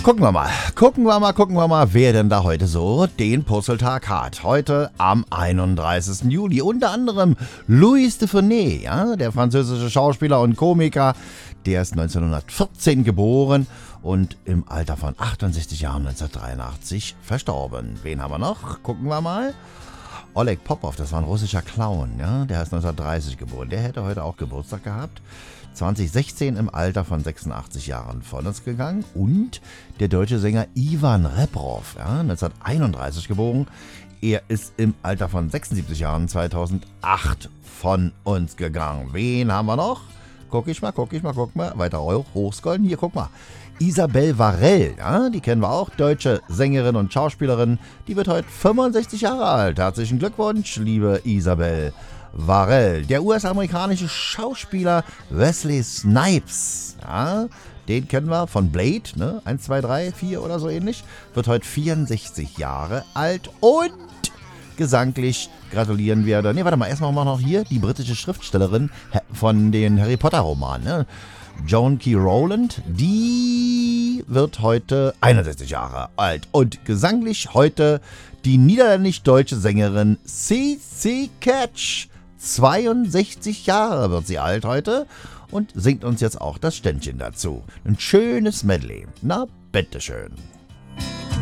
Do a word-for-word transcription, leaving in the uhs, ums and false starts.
gucken wir mal, gucken wir mal, gucken wir mal, wer denn da heute so den Purzeltag hat. Heute am einunddreißigsten Juli. Unter anderem Louis de Funès, ja, der französische Schauspieler und Komiker. Der ist neunzehnhundertvierzehn geboren und im Alter von achtundsechzig Jahren neunzehnhundertdreiundachtzig verstorben. Wen haben wir noch? Gucken wir mal. Oleg Popov, das war ein russischer Clown, ja, der ist neunzehnhundertdreißig geboren. Der hätte heute auch Geburtstag gehabt. zweitausendsechzehn im Alter von sechsundachtzig Jahren von uns gegangen. Und der deutsche Sänger Ivan Reprov, ja, neunzehnhunderteinunddreißig geboren. Er ist im Alter von sechsundsiebzig Jahren zweitausendacht von uns gegangen. Wen haben wir noch? Guck ich mal, guck ich mal, guck mal. Weiter hochscrollen. Hier, guck mal. Isabelle Varell, ja, die kennen wir auch, deutsche Sängerin und Schauspielerin. Die wird heute fünfundsechzig Jahre alt. Herzlichen Glückwunsch, liebe Isabelle Varell. Der U S-amerikanische Schauspieler Wesley Snipes, ja, den kennen wir von Blade, ne? eins, zwei, drei, vier oder so ähnlich. Wird heute vierundsechzig Jahre alt und gesanglich gratulieren wir. Ne, warte mal, erstmal machen wir noch hier die britische Schriftstellerin von den Harry Potter Romanen, ne? Joan K. Rowland, die wird heute einundsechzig Jahre alt. Und gesanglich heute die niederländisch-deutsche Sängerin C C Catch. zweiundsechzig Jahre wird sie alt heute und singt uns jetzt auch das Ständchen dazu. Ein schönes Medley. Na, bitteschön.